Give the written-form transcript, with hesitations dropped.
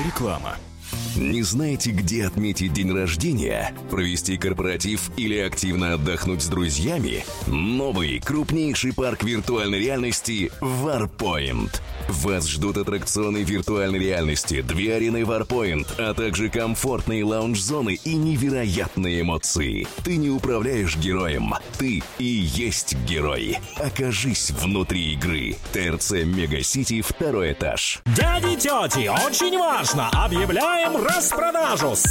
Реклама. Не знаете, где отметить день рождения, провести корпоратив или активно отдохнуть с друзьями? Новый, крупнейший парк виртуальной реальности Warpoint. Вас ждут аттракционы виртуальной реальности, 2 арены Warpoint, а также комфортные лаунж-зоны и невероятные эмоции. Ты не управляешь героем, ты и есть герой. Окажись внутри игры. ТРЦ Мегасити, 2-й этаж. Дяди, тети, очень важно! Объявляем распродажу!